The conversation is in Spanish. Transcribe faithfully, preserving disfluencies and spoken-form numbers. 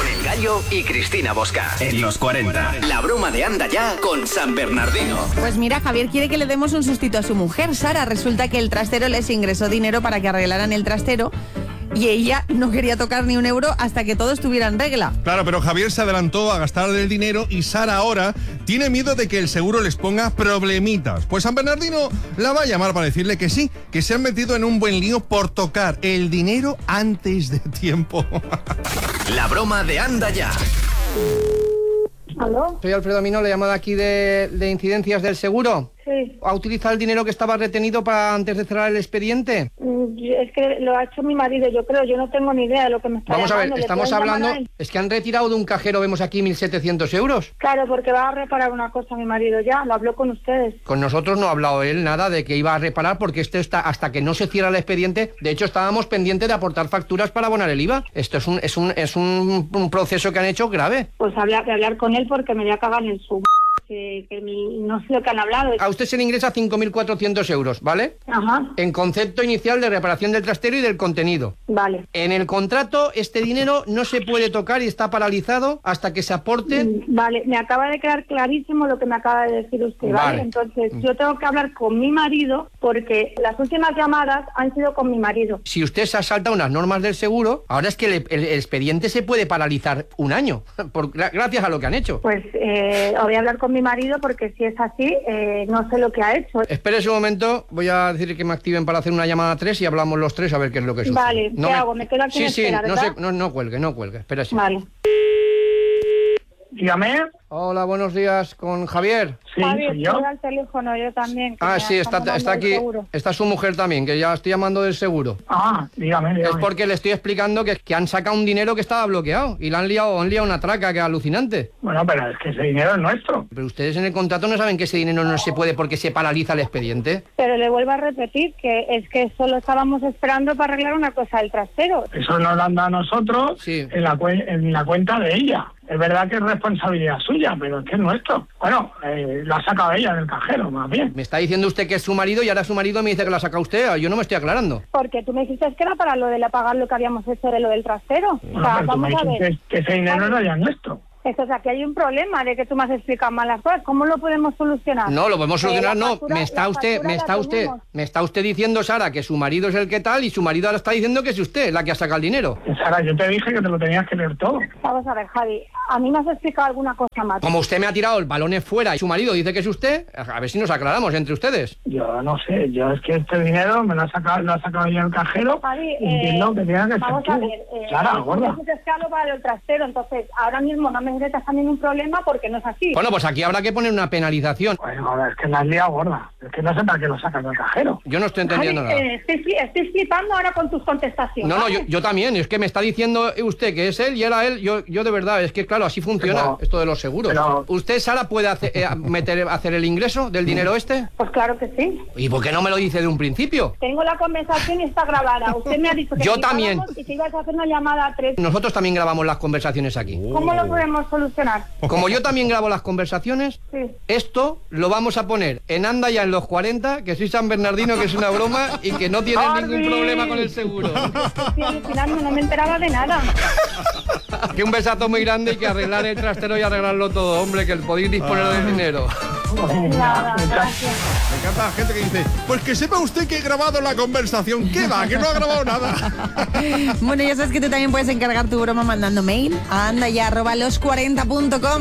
con El Gallo y Cristina Bosca. En los cuarenta. La broma de Anda Ya con San Bernardino. Pues mira, Javier quiere que le demos un sustito a su mujer, Sara. Resulta que el trastero les ingresó dinero para que arreglaran el trastero y ella no quería tocar ni un euro hasta que todo estuviera en regla. Claro, pero Javier se adelantó a gastar el dinero y Sara ahora tiene miedo de que el seguro les ponga problemitas. Pues San Bernardino la va a llamar para decirle que sí, que se han metido en un buen lío por tocar el dinero antes de tiempo. La broma de Anda Ya. ¿Aló? Soy Alfredo Mino, le llamo de aquí de, de incidencias del seguro. Sí. ¿Ha utilizado el dinero que estaba retenido para antes de cerrar el expediente? Mm, Es que lo ha hecho mi marido, yo creo. Yo no tengo ni idea de lo que me está Vamos a llamando. ver, ¿Le estamos pueden llamar hablando... a él? Es que han retirado de un cajero, vemos aquí, mil setecientos euros. Claro, porque va a reparar una cosa mi marido ya. Lo habló con ustedes. Con nosotros no ha hablado él nada de que iba a reparar porque esto está hasta que no se cierra el expediente. De hecho, estábamos pendientes de aportar facturas para abonar el I V A. Esto es un es un es un, un proceso que han hecho grave. Pues hablar, de hablar con él porque me voy a cagar en su... Que, que mi, no sé lo que han hablado. A usted se le ingresa cinco mil cuatrocientos euros, ¿vale? Ajá, En concepto inicial de reparación del trastero y del contenido. vale. En el contrato, este dinero no se puede tocar y está paralizado hasta que se aporte... Mm, Vale, me acaba de quedar clarísimo lo que me acaba de decir usted, ¿vale? Vale. Entonces, yo tengo que hablar con mi marido porque las últimas llamadas han sido con mi marido. Si usted se ha saltado unas normas del seguro, ahora es que el, el- el expediente se puede paralizar un año, por, gra- gracias a lo que han hecho. Pues eh, voy a hablar con mi marido porque si es así, eh, no sé lo que ha hecho. Espérese un momento, voy a decir que me activen para hacer una llamada a tres y hablamos los tres a ver qué es lo que sucede. Vale, ¿qué hago? ¿Me quedo aquí Sí, en sí, espera, no, verdad? se- no, no cuelgue, no cuelgue, espérese. Vale. Dígame. Hola, buenos días, con Javier. Sí, Javier, soy yo. estoy al teléfono, yo también. que Ah, me sí, están está, llamando está del aquí, seguro. está su mujer también, que ya estoy llamando del seguro. Ah, dígame, dígame. Es porque le estoy explicando que, que han sacado un dinero que estaba bloqueado y le han liado, han liado una traca que es alucinante. Bueno, pero es que ese dinero es nuestro. Pero ustedes en el contrato no saben que ese dinero no se puede porque se paraliza el expediente. Pero le vuelvo a repetir que es que solo estábamos esperando para arreglar una cosa del trastero. Eso nos lo han dado a nosotros Sí. en, la cuen- en la cuenta de ella. Es verdad que es responsabilidad suya, pero es que es nuestro. Bueno, eh, lo ha sacado ella del cajero, más bien. Me está diciendo usted que es su marido y ahora su marido me dice que lo ha sacado usted. Yo no me estoy aclarando. Porque tú me dijiste que era para lo de la- pagar lo que habíamos hecho de lo del trastero. Bueno, o sea, pero tú me vamos a dices ver. que, que ese dinero no era nuestro. Esto, o sea, que hay un problema de que tú me has explicado mal las cosas. ¿Cómo lo podemos solucionar? No, lo podemos Eh, solucionar, la no. factura- Me está la usted, factura me la está usted, tenemos. me está usted diciendo, Sara, que su marido es el que tal y su marido ahora está diciendo que es usted la que ha sacado el dinero. Sara, yo te dije que te lo tenías que leer todo. Vamos a ver, Javi. A mí me has explicado alguna cosa más. Como usted me ha tirado el balón fuera y su marido dice que es usted, a ver si nos aclaramos entre ustedes. Yo no sé, yo es que este dinero me lo ha sacado, lo ha sacado ella el cajero. Javi, y entiendo eh, que tenga que ser vamos tú. a ver. Eh, Sara, tú gorda. dices que hablo para el trastero, entonces ahora mismo no me metas también un problema porque no es así. Bueno, pues aquí habrá que poner una penalización. Bueno, a ver, es que la has liado gorda. Es que no sé para qué lo sacas del cajero. Yo no estoy entendiendo Javi, nada. eh, estoy, fli- estoy flipando ahora con tus contestaciones. No, no, yo, ¿vale? yo también. Es que me está diciendo usted que es él y era él. Yo, yo de verdad, es que claro, así funciona Pero- esto de los seguros. pero- ¿Usted, Sara, puede hacer, eh, meter, hacer el ingreso del dinero este? Pues claro que sí. ¿Y por qué no me lo dice de un principio? Tengo la conversación y está grabada. Usted me ha dicho que Yo explicáramos también. y que ibas a hacer una llamada a tres. Nosotros también grabamos las conversaciones aquí. ¿Cómo lo podemos solucionar? Como yo también grabo las conversaciones, Sí. esto lo vamos a poner en Anda Ya en los cuarenta, que soy San Bernardino, que es una broma y que no tiene ningún ¡Harry! problema con el seguro. Estoy alucinando, no me enteraba de nada. Que un besazo muy grande y que arreglar el trastero y arreglarlo todo, hombre, que podéis disponer del dinero. Nada, gracias. Me encanta la gente que dice, pues que sepa usted que he grabado la conversación. ¿Qué va? Que no ha grabado nada. Bueno, ya sabes que tú también puedes encargar tu broma mandando mail a anda ya arroba los cuarenta punto com.